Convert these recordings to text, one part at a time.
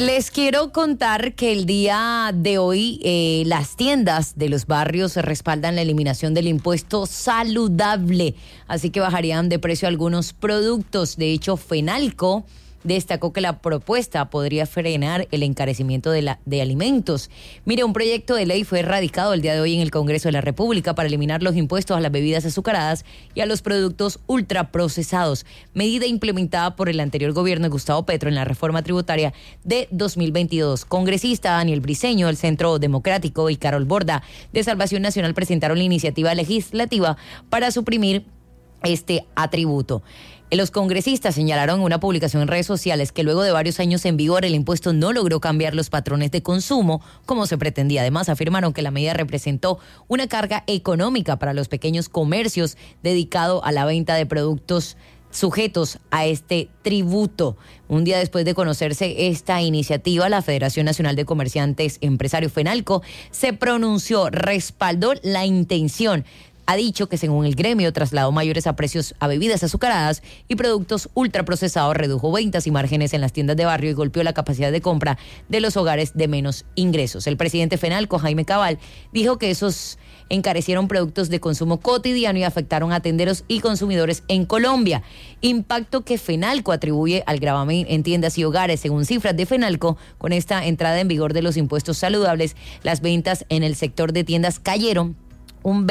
Les quiero contar que el día de hoy las tiendas de los barrios respaldan la eliminación del impuesto saludable, así que bajarían de precio algunos productos. De hecho, Fenalco destacó que la propuesta podría frenar el encarecimiento de alimentos. Mire, un proyecto de ley fue radicado el día de hoy en el Congreso de la República para eliminar los impuestos a las bebidas azucaradas y a los productos ultraprocesados, medida implementada por el anterior gobierno de Gustavo Petro en la reforma tributaria de 2022. Congresista Daniel Briceño, del Centro Democrático, y Carol Borda, de Salvación Nacional, presentaron la iniciativa legislativa para suprimir este atributo. Los congresistas señalaron en una publicación en redes sociales que luego de varios años en vigor el impuesto no logró cambiar los patrones de consumo como se pretendía. Además, afirmaron que la medida representó una carga económica para los pequeños comercios dedicado a la venta de productos sujetos a este tributo. Un día después de conocerse esta iniciativa, la Federación Nacional de Comerciantes Empresarios, Fenalco, se pronunció, respaldó la intención. Ha dicho que según el gremio trasladó mayores aprecios a bebidas azucaradas y productos ultraprocesados, redujo ventas y márgenes en las tiendas de barrio y golpeó la capacidad de compra de los hogares de menos ingresos. El presidente Fenalco, Jaime Cabal, dijo que esos encarecieron productos de consumo cotidiano y afectaron a tenderos y consumidores en Colombia. Impacto que Fenalco atribuye al gravamen en tiendas y hogares. Según cifras de Fenalco, con esta entrada en vigor de los impuestos saludables, las ventas en el sector de tiendas cayeron un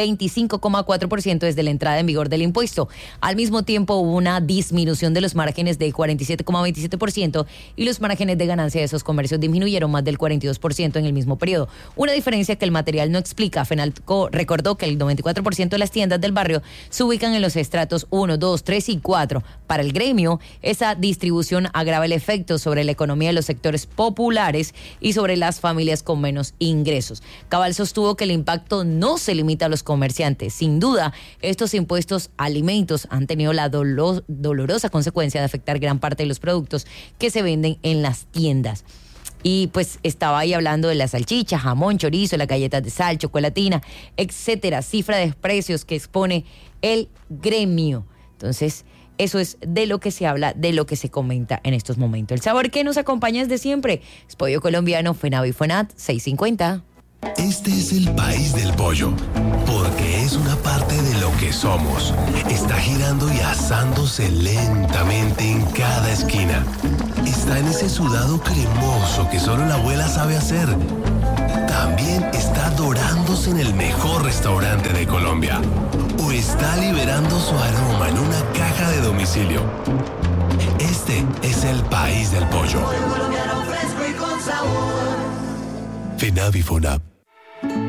25,4% desde la entrada en vigor del impuesto. Al mismo tiempo hubo una disminución de los márgenes de 47,27% y los márgenes de ganancia de esos comercios disminuyeron más del 42% en el mismo periodo. Una diferencia que el material no explica. Fenalco recordó que el 94% de las tiendas del barrio se ubican en los estratos 1, 2, 3 y 4. Para el gremio, esa distribución agrava el efecto sobre la economía de los sectores populares y sobre las familias con menos ingresos. Cabal sostuvo que el impacto no se limita a los comerciantes. Sin duda, estos impuestos a alimentos han tenido la dolorosa consecuencia de afectar gran parte de los productos que se venden en las tiendas. Y pues estaba ahí hablando de la salchicha, jamón, chorizo, las galletas de sal, chocolatina, etcétera. Cifra de precios que expone el gremio. Entonces, eso es de lo que se habla, de lo que se comenta en estos momentos. El sabor que nos acompaña es de siempre. Es pollo colombiano, FENAVI y FONAT, 650. Este es el país del pollo, porque es una parte de lo que somos. Está girando y asándose lentamente en cada esquina. Está en ese sudado cremoso que solo la abuela sabe hacer. También está dorándose en el mejor restaurante de Colombia. O está liberando su aroma en una caja de domicilio. Este es el país del pollo. Pollo colombiano fresco y con sabor. FENAVI FONAP.